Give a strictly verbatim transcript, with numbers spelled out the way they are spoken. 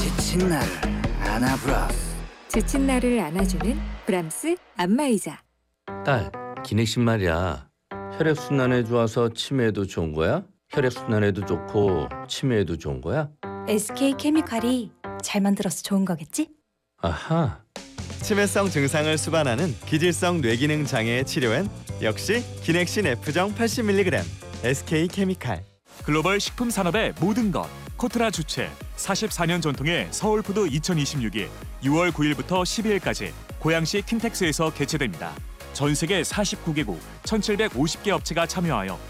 지친 나를 안아브라스. 지친 나를 안아주는 브람스 안마의자. 딸, 기내식 말이야. 혈액순환에 좋아서 치매에도 좋은 거야? 혈액순환에도 좋고 치매에도 좋은 거야? 에스케이케미칼이 잘 만들어서 좋은 거겠지? 아하. 치매성 증상을 수반하는 기질성 뇌기능 장애의 치료엔 역시 기넥신 F정 팔십 밀리그램 에스케이케미칼. 글로벌 식품 산업의 모든 것. 코트라 주최 사십사 년 전통의 서울푸드 이천이십육이 유월 구일부터 십이일까지 고양시 킨텍스에서 개최됩니다. 전 세계 사십구 개국 천칠백오십 개 업체가 참여하여